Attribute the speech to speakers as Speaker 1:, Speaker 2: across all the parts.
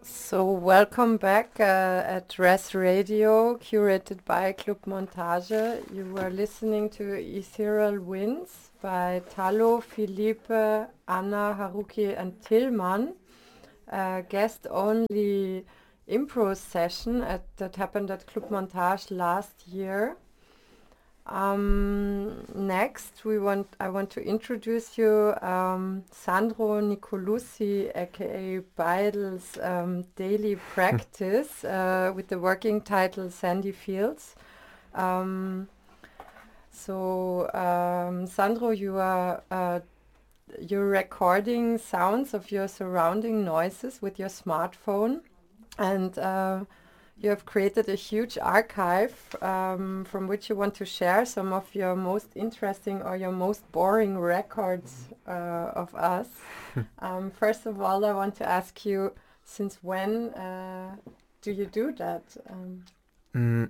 Speaker 1: So welcome back at Res Radio, curated by Club Montage. You were listening to Ethereal Winds by Talo, Felipe, Anna, Haruki and Tillmann. A guest-only improv session that happened at Club Montage last year. Next, I want to introduce you Sandro Nicolucci, aka Beidel's daily practice with the working title Sandy Fields. Sandro, you're recording sounds of your surrounding noises with your smartphone, and you have created a huge archive from which you want to share some of your most interesting or your most boring records of us. First of all, I want to ask you, since when do you do that?
Speaker 2: Mm,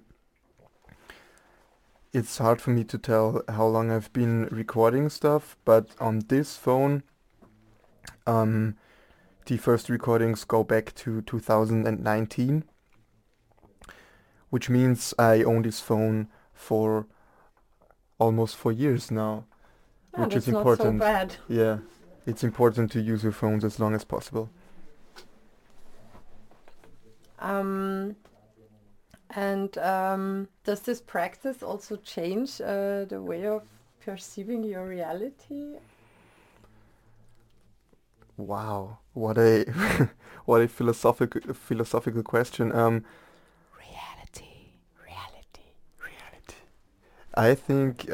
Speaker 2: it's hard for me to tell how long I've been recording stuff, but on this phone, um, the first recordings go back to 2019, which means I own this phone for almost 4 years now, which is
Speaker 1: That's not so
Speaker 2: important.
Speaker 1: bad.
Speaker 2: Yeah, it's important to use your phones as long as possible.
Speaker 1: Does this practice also change the way of perceiving your reality?
Speaker 2: Wow, what a what a philosophical question. Reality. I think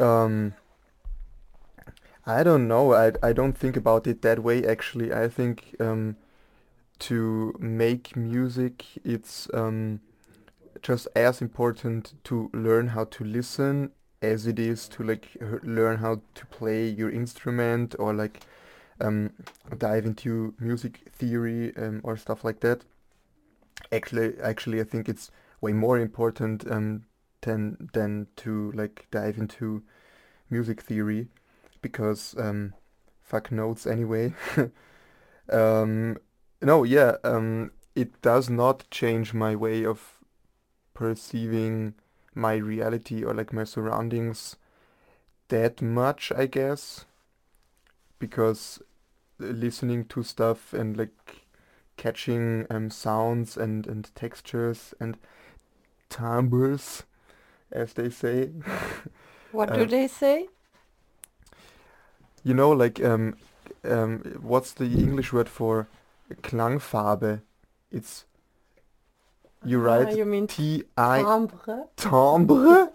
Speaker 2: I don't know. I don't think about it that way actually. I think to make music, it's just as important to learn how to listen as it is to learn how to play your instrument or um, dive into music theory or stuff like that. Actually, I think it's way more important than to dive into music theory because fuck notes anyway. um, no, yeah, it does not change my way of perceiving my reality or my surroundings that much, I guess, because listening to stuff and catching sounds and textures and timbres, as they say.
Speaker 1: What do they say?
Speaker 2: You know, what's the English word for Klangfarbe? It's you write
Speaker 1: You mean
Speaker 2: T-I
Speaker 1: timbre?
Speaker 2: timbre.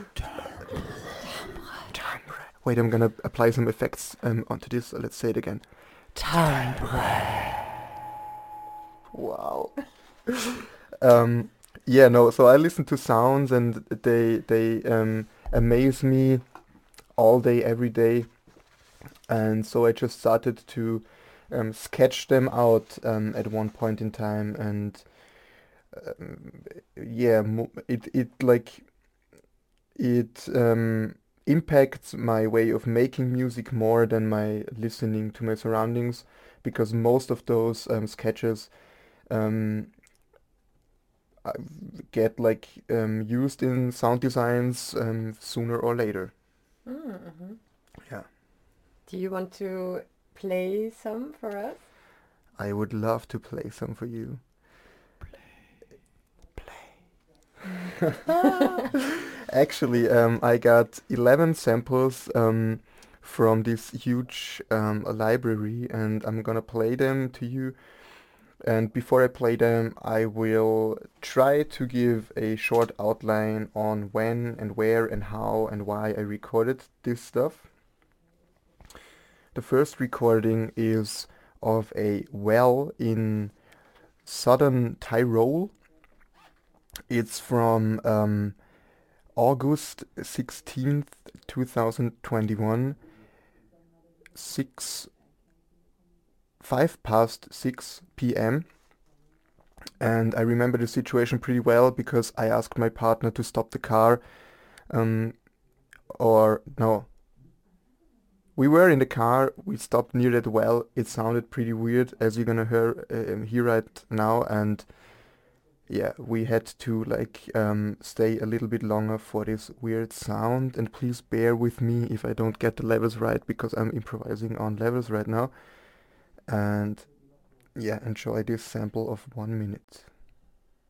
Speaker 2: Wait, I'm gonna apply some effects onto this. So let's say it again.
Speaker 1: Timbre.
Speaker 2: Wow. um, yeah, no. So I listen to sounds, and they amaze me all day, every day, and so I just started to sketch them out at one point in time, and um, yeah, it impacts my way of making music more than my listening to my surroundings, because most of those sketches um, I get used in sound designs sooner or later.
Speaker 1: Mm-hmm.
Speaker 2: Yeah,
Speaker 1: Do you want to play some for us?
Speaker 2: I would love to play some for you. Actually, I got 11 samples from this huge library, and I'm gonna play them to you. And before I play them, I will try to give a short outline on when and where and how and why I recorded this stuff. The first recording is of a well in southern Tyrol. It's from August 16th, 2021, 5 past 6 p.m. And I remember the situation pretty well because I asked my partner to stop the car, um, or no, we were in the car. We stopped near that well. It sounded pretty weird, as you're gonna hear right now, and yeah, we had to like stay a little bit longer for this weird sound. And please bear with me if I don't get the levels right, because I'm improvising on levels right now. And yeah, enjoy this sample of 1 minute.